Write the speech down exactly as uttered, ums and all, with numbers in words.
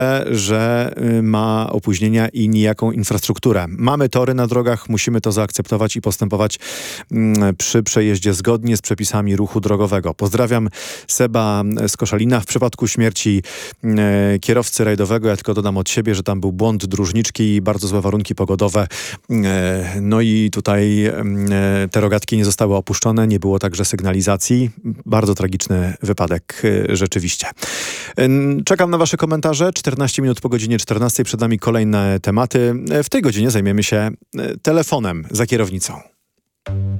że ma opóźnienia i nijaką infrastrukturę. Mamy tory na drogach, musimy to zaakceptować i postępować przy przejeździe zgodnie z przepisami ruchu drogowego. Pozdrawiam Seba z Koszalina. W przypadku śmierci kierowcy rajdowego, ja tylko dodam od siebie, że tam był błąd dróżniczki i bardzo złe warunki pogodowe. No i tutaj te rogatki nie zostały opuszczone, nie było także sygnalizacji. Bardzo tragiczny wypadek rzeczywiście. Czekam na wasze komentarze. czternaście minut po godzinie czternastej. Przed nami kolejne tematy. W tej godzinie zajmiemy się telefonem za kierownicą.